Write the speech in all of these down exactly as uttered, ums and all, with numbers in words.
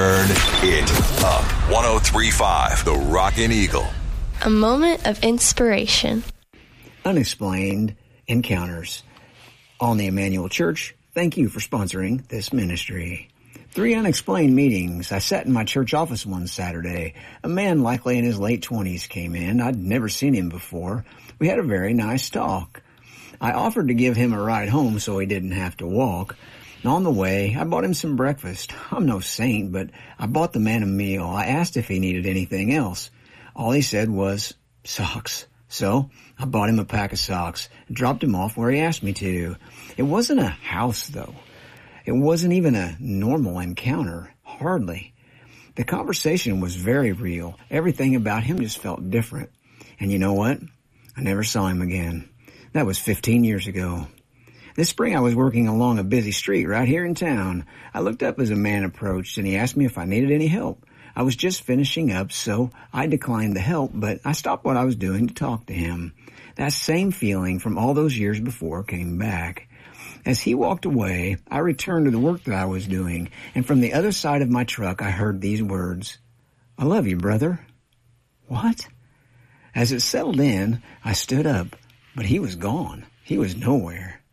Turn it up. one oh three point five, The Rockin' Eagle. A moment of inspiration. Unexplained Encounters. On the Emmanuel Church, thank you for sponsoring this ministry. Three unexplained meetings. I sat in my church office one Saturday. A man likely in his late twenties came in. I'd never seen him before. We had a very nice talk. I offered to give him a ride home so he didn't have to walk. And on the way, I bought him some breakfast. I'm no saint, but I bought the man a meal. I asked if he needed anything else. All he said was, socks. So I bought him a pack of socks and dropped him off where he asked me to. It wasn't a house, though. It wasn't even a normal encounter. Hardly. The conversation was very real. Everything about him just felt different. And you know what? I never saw him again. That was fifteen years ago. This spring I was working along a busy street right here in town. I looked up as a man approached and he asked me if I needed any help. I was just finishing up, so I declined the help, but I stopped what I was doing to talk to him. That same feeling from all those years before came back. As he walked away, I returned to the work that I was doing, and from the other side of my truck I heard these words, I love you, brother. What? As it settled in, I stood up, but he was gone. He was nowhere.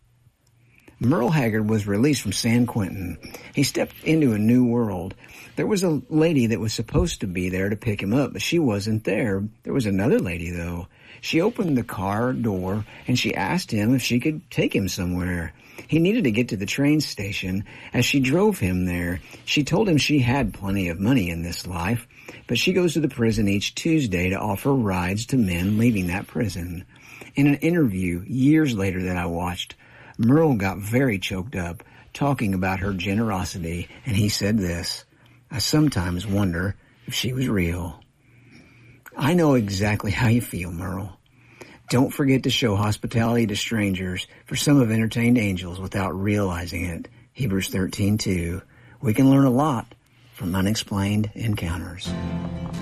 Merle Haggard was released from San Quentin. He stepped into a new world. There was a lady that was supposed to be there to pick him up, but she wasn't there. There was another lady, though. She opened the car door, and she asked him if she could take him somewhere. He needed to get to the train station. As she drove him there, she told him she had plenty of money in this life, but she goes to the prison each Tuesday to offer rides to men leaving that prison. In an interview years later that I watched, Merle got very choked up, talking about her generosity, and he said this, I sometimes wonder if she was real. I know exactly how you feel, Merle. Don't forget to show hospitality to strangers, for some have entertained angels without realizing it. Hebrews thirteen two. We can learn a lot from unexplained encounters.